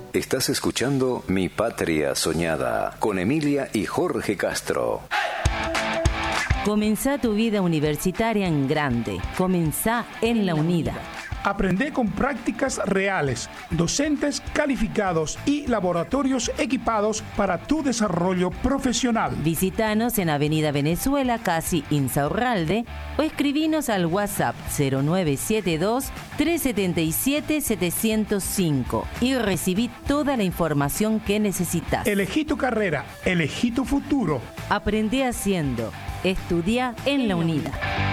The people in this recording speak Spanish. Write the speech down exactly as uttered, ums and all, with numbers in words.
Estás escuchando Mi Patria Soñada con Emilia y Jorge Castro. Comenzá tu vida universitaria en grande. Comenzá en la UNIDA. Aprende con prácticas reales, docentes calificados y laboratorios equipados para tu desarrollo profesional. Visítanos en Avenida Venezuela, casi Insaurralde, o escribinos al WhatsApp cero nueve siete dos, tres siete siete, siete cero cinco y recibí toda la información que necesitas. Elegí tu carrera, elegí tu futuro. Aprende haciendo. Estudia en la UNIDA.